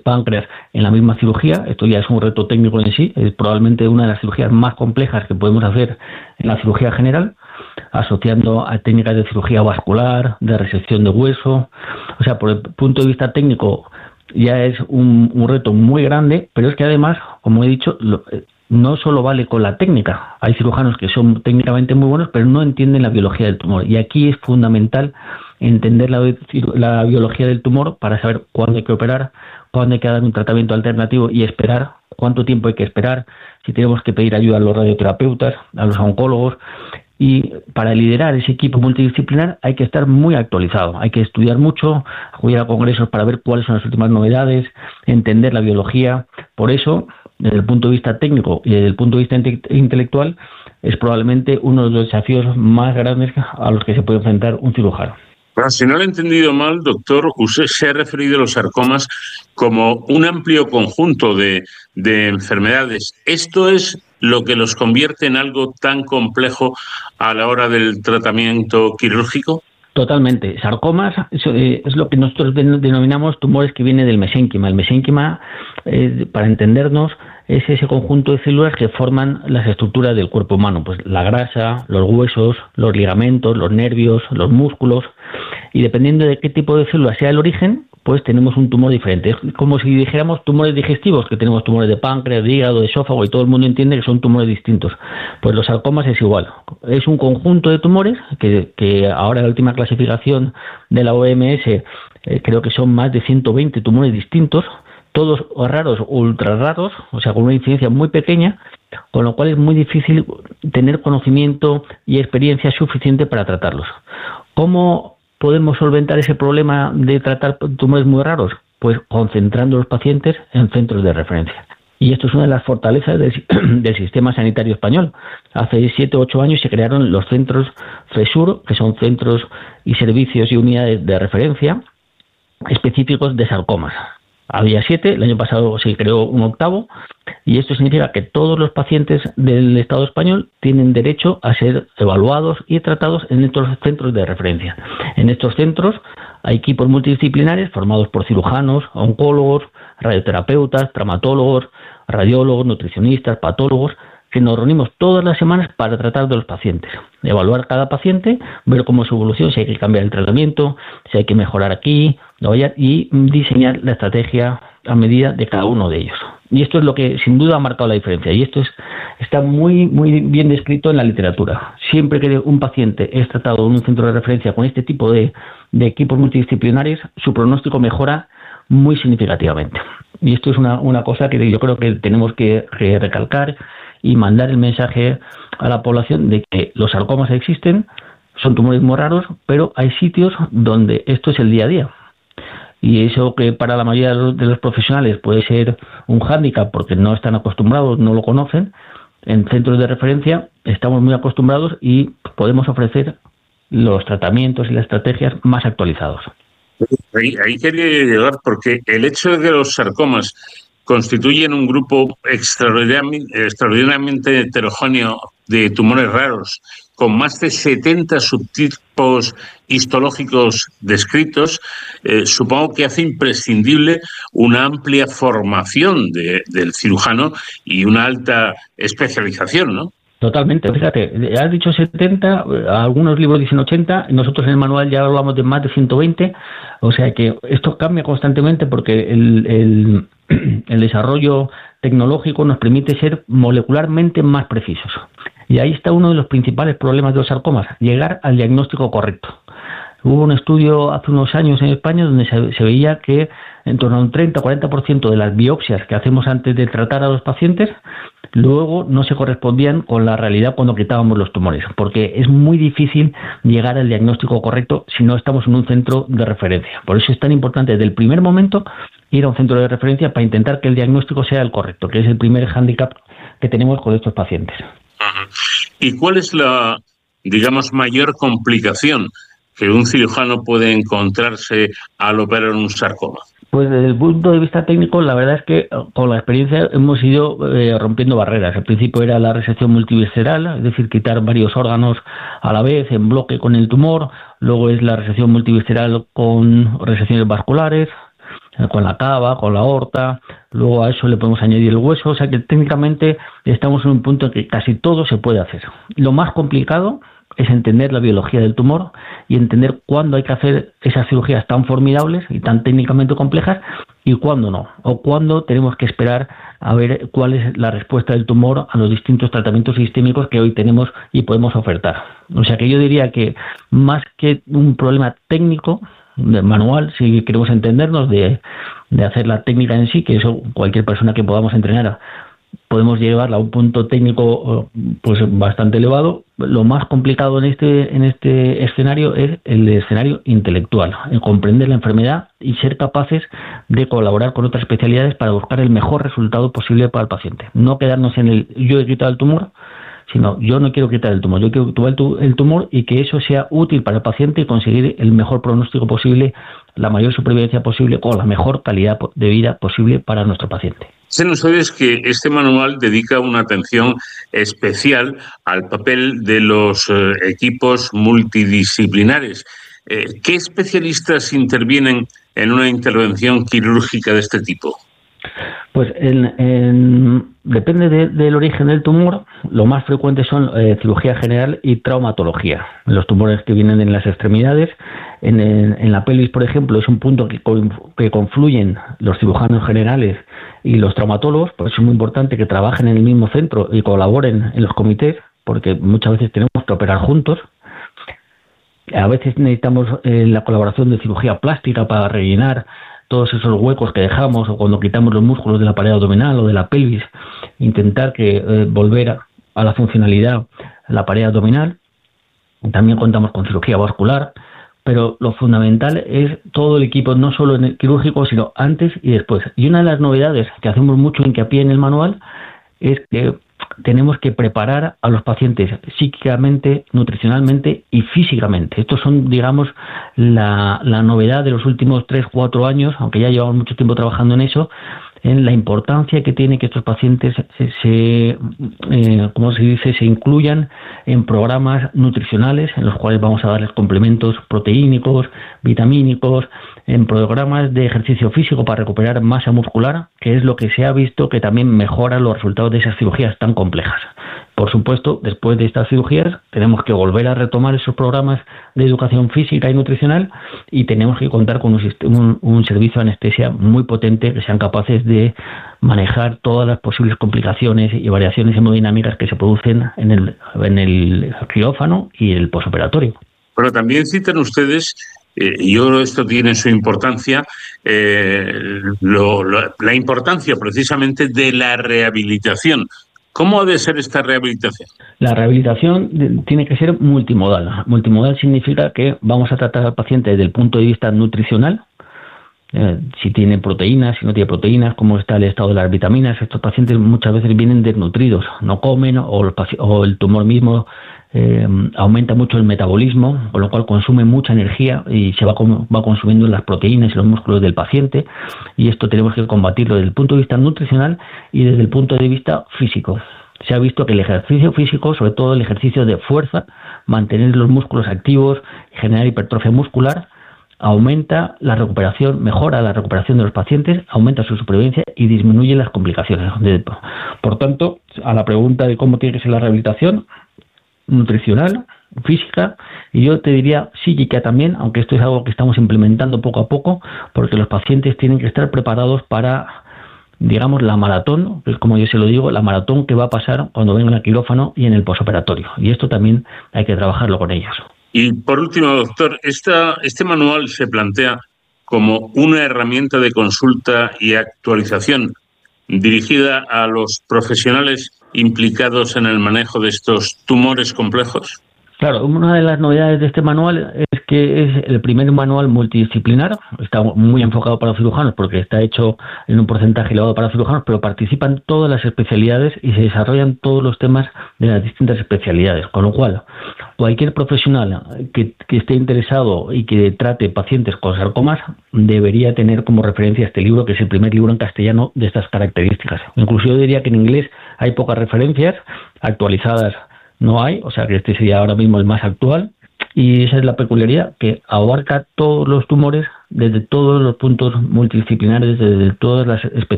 páncreas en la misma cirugía. Esto ya es un reto técnico en sí, es probablemente una de las cirugías más complejas que podemos hacer en la cirugía general, asociando a técnicas de cirugía vascular, de resección de hueso. O sea, por el punto de vista técnico ya es un reto muy grande, pero es que además, como he dicho, no solo vale con la técnica. Hay cirujanos que son técnicamente muy buenos, pero no entienden la biología del tumor. Y aquí es fundamental entender la biología del tumor para saber cuándo hay que operar, cuándo hay que dar un tratamiento alternativo y esperar, cuánto tiempo hay que esperar, si tenemos que pedir ayuda a los radioterapeutas, a los oncólogos. Y para liderar ese equipo multidisciplinar hay que estar muy actualizado, hay que estudiar mucho, acudir a congresos para ver cuáles son las últimas novedades, entender la biología. Por eso, desde el punto de vista técnico y desde el punto de vista intelectual, es probablemente uno de los desafíos más grandes a los que se puede enfrentar un cirujano. Si no lo he entendido mal, doctor, usted se ha referido a los sarcomas como un amplio conjunto de enfermedades. ¿Esto es lo que los convierte en algo tan complejo a la hora del tratamiento quirúrgico? Totalmente. Sarcomas es lo que nosotros denominamos tumores que vienen del mesénquima. El mesénquima, para entendernos, es ese conjunto de células que forman las estructuras del cuerpo humano, pues la grasa, los huesos, los ligamentos, los nervios, los músculos, y dependiendo de qué tipo de célula sea el origen, pues tenemos un tumor diferente. Es como si dijéramos tumores digestivos, que tenemos tumores de páncreas, de hígado, de esófago, y todo el mundo entiende que son tumores distintos. Pues los sarcomas es igual. Es un conjunto de tumores que ahora la última clasificación de la OMS creo que son más de 120 tumores distintos, todos raros o ultra raros, o sea, con una incidencia muy pequeña, con lo cual es muy difícil tener conocimiento y experiencia suficiente para tratarlos. ¿Cómo podemos solventar ese problema de tratar tumores muy raros? Pues concentrando a los pacientes en centros de referencia. Y esto es una de las fortalezas del sistema sanitario español. Hace 7 o 8 años se crearon los centros CESUR, que son centros y servicios y unidades de referencia específicos de sarcomas. Había 7, el año pasado se creó un 8º, y esto significa que todos los pacientes del Estado español tienen derecho a ser evaluados y tratados en estos centros de referencia. En estos centros hay equipos multidisciplinares formados por cirujanos, oncólogos, radioterapeutas, traumatólogos, radiólogos, nutricionistas, patólogos, que nos reunimos todas las semanas para tratar de los pacientes, evaluar cada paciente, ver cómo es su evolución, si hay que cambiar el tratamiento, si hay que mejorar aquí, y diseñar la estrategia a medida de cada uno de ellos. Y esto es lo que sin duda ha marcado la diferencia, y esto está muy bien descrito en la literatura. Siempre que un paciente es tratado en un centro de referencia con este tipo de equipos multidisciplinares, su pronóstico mejora muy significativamente. Y esto es una cosa que yo creo que tenemos que recalcar y mandar el mensaje a la población de que los sarcomas existen, son tumores muy raros, pero hay sitios donde esto es el día a día. Y eso que para la mayoría de los profesionales puede ser un hándicap porque no están acostumbrados, no lo conocen, en centros de referencia estamos muy acostumbrados y podemos ofrecer los tratamientos y las estrategias más actualizados. Ahí quería llegar porque el hecho de que los sarcomas constituyen un grupo extraordinariamente heterogéneo de tumores raros, con más de 70 subtipos histológicos descritos, supongo que hace imprescindible una amplia formación del cirujano y una alta especialización, ¿no? Totalmente, fíjate, has dicho 70, algunos libros dicen 80, nosotros en el manual ya hablamos de más de 120, o sea que esto cambia constantemente porque el desarrollo tecnológico nos permite ser molecularmente más precisos. Y ahí está uno de los principales problemas de los sarcomas, llegar al diagnóstico correcto. Hubo un estudio hace unos años en España donde se veía que en torno a un 30-40% de las biopsias que hacemos antes de tratar a los pacientes luego no se correspondían con la realidad cuando quitábamos los tumores, porque es muy difícil llegar al diagnóstico correcto si no estamos en un centro de referencia. Por eso es tan importante desde el primer momento ir a un centro de referencia para intentar que el diagnóstico sea el correcto, que es el primer hándicap que tenemos con estos pacientes. ¿Y cuál es la, mayor complicación que un cirujano puede encontrarse al operar un sarcoma? Pues desde el punto de vista técnico, la verdad es que con la experiencia hemos ido rompiendo barreras. Al principio era la resección multivisceral, es decir, quitar varios órganos a la vez en bloque con el tumor. Luego es la resección multivisceral con resecciones vasculares. con la cava, con la aorta, luego a eso le podemos añadir el hueso, o sea que técnicamente estamos en un punto en que casi todo se puede hacer. Lo más complicado es entender la biología del tumor y entender cuándo hay que hacer esas cirugías tan formidables y tan técnicamente complejas y cuándo no, o cuándo tenemos que esperar a ver cuál es la respuesta del tumor a los distintos tratamientos sistémicos que hoy tenemos y podemos ofertar. O sea que yo diría que más que un problema técnico, manual, si queremos entendernos, de hacer la técnica en sí, que eso cualquier persona que podamos entrenar podemos llevarla a un punto técnico pues bastante elevado. Lo más complicado en este escenario es el escenario intelectual, en comprender la enfermedad y ser capaces de colaborar con otras especialidades para buscar el mejor resultado posible para el paciente. No quedarnos en el yo he quitado el tumor, sino yo no quiero quitar el tumor, yo quiero quitar el tumor y que eso sea útil para el paciente y conseguir el mejor pronóstico posible, la mayor supervivencia posible o la mejor calidad de vida posible para nuestro paciente. Dicen ustedes que este manual dedica una atención especial al papel de los equipos multidisciplinares. ¿Qué especialistas intervienen en una intervención quirúrgica de este tipo? Pues depende del origen del tumor. Lo más frecuente son cirugía general y traumatología. Los tumores que vienen en las extremidades, en la pelvis, por ejemplo, es un punto que confluyen los cirujanos generales y los traumatólogos. Por eso es muy importante que trabajen en el mismo centro y colaboren en los comités, porque muchas veces tenemos que operar juntos. A veces necesitamos la colaboración de cirugía plástica para rellenar todos esos huecos que dejamos, o cuando quitamos los músculos de la pared abdominal o de la pelvis, intentar volver a la funcionalidad la pared abdominal. También contamos con cirugía vascular, pero lo fundamental es todo el equipo, no solo en el quirúrgico, sino antes y después. Y una de las novedades que hacemos mucho hincapié en el manual es que tenemos que preparar a los pacientes psíquicamente, nutricionalmente y físicamente. Estos son, digamos, la novedad de los últimos 3-4 años, aunque ya llevamos mucho tiempo trabajando en eso, en la importancia que tiene que estos pacientes se incluyan en programas nutricionales en los cuales vamos a darles complementos proteínicos, vitamínicos, en programas de ejercicio físico para recuperar masa muscular, que es lo que se ha visto que también mejora los resultados de esas cirugías tan complejas. Por supuesto, después de estas cirugías tenemos que volver a retomar esos programas de educación física y nutricional y tenemos que contar con un servicio de anestesia muy potente que sean capaces de manejar todas las posibles complicaciones y variaciones hemodinámicas que se producen en el quirófano y el posoperatorio. Pero también citan ustedes, y yo creo que esto tiene su importancia, la importancia precisamente de la rehabilitación. ¿Cómo ha de ser esta rehabilitación? La rehabilitación tiene que ser multimodal. Multimodal significa que vamos a tratar al paciente desde el punto de vista nutricional, si tiene proteínas, si no tiene proteínas, cómo está el estado de las vitaminas. Estos pacientes muchas veces vienen desnutridos, no comen, o el tumor mismo aumenta mucho el metabolismo, con lo cual consume mucha energía y se va consumiendo las proteínas y los músculos del paciente, y esto tenemos que combatirlo desde el punto de vista nutricional y desde el punto de vista físico. Se ha visto que el ejercicio físico, sobre todo el ejercicio de fuerza, mantener los músculos activos, generar hipertrofia muscular, aumenta la recuperación, mejora la recuperación de los pacientes, aumenta su supervivencia y disminuye las complicaciones. Por tanto, a la pregunta de cómo tiene que ser la rehabilitación, nutricional, física, y yo te diría psíquica también, aunque esto es algo que estamos implementando poco a poco, porque los pacientes tienen que estar preparados para, digamos, la maratón, que es como yo se lo digo, la maratón que va a pasar cuando vengan al quirófano y en el posoperatorio, y esto también hay que trabajarlo con ellos. Y por último, doctor, este manual se plantea como una herramienta de consulta y actualización dirigida a los profesionales implicados en el manejo de estos tumores complejos. Claro, una de las novedades de este manual es que es el primer manual multidisciplinar. Está muy enfocado para los cirujanos porque está hecho en un porcentaje elevado para cirujanos, pero participan todas las especialidades y se desarrollan todos los temas de las distintas especialidades, con lo cual cualquier profesional que esté interesado y que trate pacientes con sarcomas debería tener como referencia este libro, que es el primer libro en castellano de estas características. Incluso yo diría que en inglés hay pocas referencias actualizadas. No hay, o sea que este sería ahora mismo el más actual, y esa es la peculiaridad, que abarca todos los tumores desde todos los puntos multidisciplinares, desde todas las